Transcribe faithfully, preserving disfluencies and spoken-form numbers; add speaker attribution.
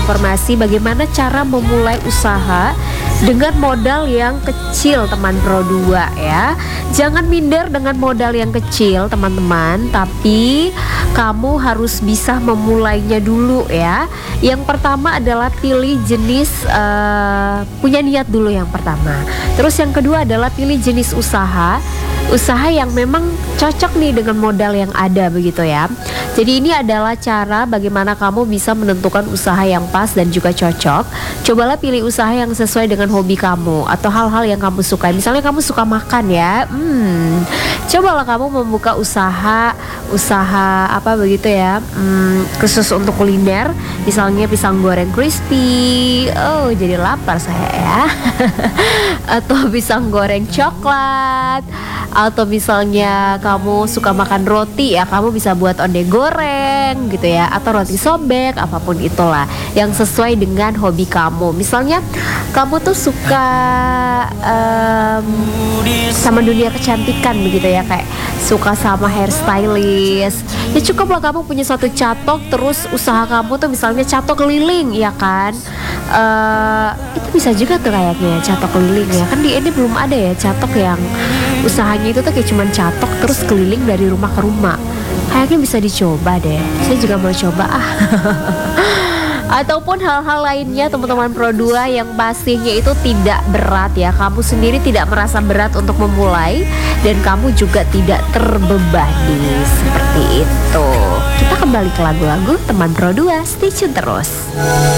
Speaker 1: informasi bagaimana cara memulai usaha dengan modal yang kecil teman Pro dua ya. Jangan minder dengan modal yang kecil teman-teman, tapi kamu harus bisa memulainya dulu ya. Yang pertama adalah pilih jenis uh, punya niat dulu yang pertama. Terus yang kedua adalah pilih jenis usaha usaha yang memang cocok nih dengan modal yang ada begitu ya. Jadi ini adalah cara bagaimana kamu bisa menentukan usaha yang pas dan juga cocok. Cobalah pilih usaha yang sesuai dengan hobi kamu atau hal-hal yang kamu suka. Misalnya kamu suka makan ya, hmm, cobalah kamu membuka usaha usaha apa begitu ya, hmm, khusus untuk kuliner. Misalnya pisang goreng crispy. Oh, jadi lapar saya ya. Atau pisang goreng coklat. Atau misalnya kamu suka makan roti ya, kamu bisa buat onde goreng gitu ya, atau roti sobek, apapun itulah yang sesuai dengan hobi kamu. Misalnya kamu tuh suka um, sama dunia kecantikan begitu ya, kayak suka sama hairstylist, ya cukuplah kamu punya satu catok, terus usaha kamu tuh misalnya catok keliling ya kan. Uh, itu bisa juga tuh kayaknya catok keliling ya kan, di ini belum ada ya catok yang usahanya itu tuh kayak cuman catok terus keliling dari rumah ke rumah. Kayaknya bisa dicoba deh, saya juga mau coba ah. Ataupun hal-hal lainnya teman-teman Pro dua yang pastinya itu tidak berat ya. Kamu sendiri tidak merasa berat untuk memulai dan kamu juga tidak terbebani seperti itu. Kita kembali ke lagu-lagu teman Pro dua, stay tune terus.